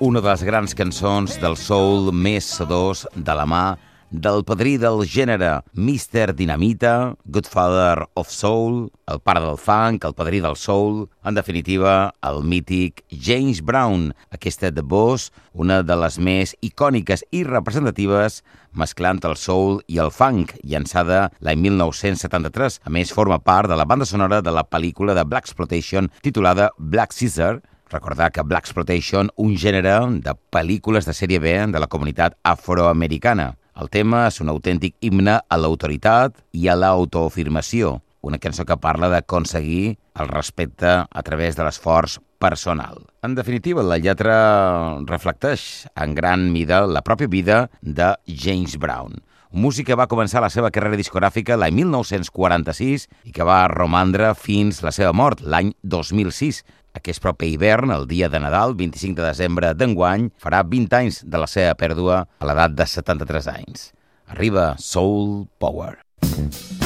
Una de les grans cançons del soul més sedós de la mà del padrí del gènere, Mr. Dynamita, Godfather of Soul, el pare del funk, el padrí del soul, en definitiva, el mític James Brown. Aquesta The Boss, una de les més icòniques i representatives, mesclant el soul i el funk, llançada l'any 1973. A més, forma part de la banda sonora de la pel·lícula de Blaxploitation titulada Black Caesar. Recordar que Blaxploitation, un gènere de pel·lícules de sèrie B de la comunitat afroamericana. El tema és un autèntic himne a l'autoritat i a l'autoafirmació, una cançó que parla d'aconseguir el respecte a través de l'esforç personal. En definitiva, la lletra reflecteix en gran mida la pròpia vida de James Brown. Un músic que va començar la seva carrera discogràfica l'any 1946 i que va romandre fins la seva mort l'any 2006. Aquest proper hivern, el dia de Nadal, 25 de desembre d'enguany, farà 20 anys de la seva pèrdua a l'edat de 73 anys. Arriba Soul Power.